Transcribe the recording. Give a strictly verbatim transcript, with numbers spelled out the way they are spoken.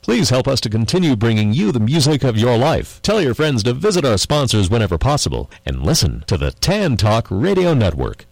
Please help us to continue bringing you the music of your life. Tell your friends to visit our sponsors whenever possible and listen to the Tan Talk Radio Network.